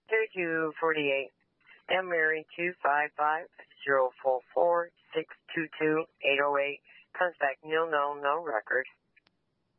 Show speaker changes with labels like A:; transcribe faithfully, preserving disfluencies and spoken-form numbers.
A: thirty-two forty-eight. M. Mary two five five zero four four six two two eight oh eight. Comes back nil, no, no record.